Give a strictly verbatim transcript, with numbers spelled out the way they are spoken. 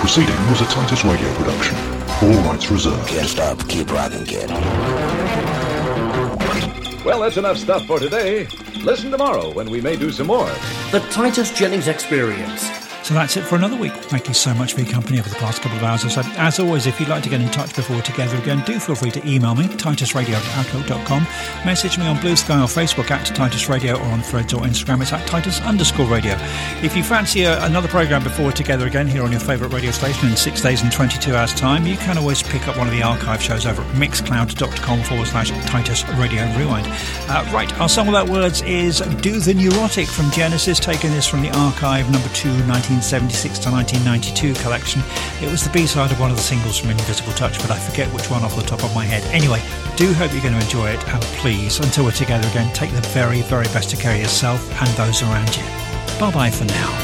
proceeding was a Titus Radio production. All rights reserved. Can't stop, keep rocking, kid. Well, that's enough stuff for today. Listen tomorrow when we may do some more. The Titus Jennings Experience. So that's it for another week. Thank you so much for your company over the past couple of hours or so. As always, if you'd like to get in touch before we're together again, do feel free to email me, titus radio at outlook dot com. Message me on Blue Sky or Facebook at Titus Radio, or on Threads or Instagram, it's at Titus underscore radio. If you fancy a, another programme before we're together again here on your favourite radio station in six days and twenty-two hours time, you can always pick up one of the archive shows over at mixcloud.com forward slash Titus Radio Rewind. Uh, right, our song without words is Do the Neurotic from Genesis, taking this from the archive number two, nineteen seventy-six to nineteen ninety-two collection. It was the B-side of one of the singles from Invisible Touch, but I forget which one off the top of my head. Anyway, do hope you're going to enjoy it, and please, until we're together again, take the very, very best of care of yourself and those around you. Bye-bye for now.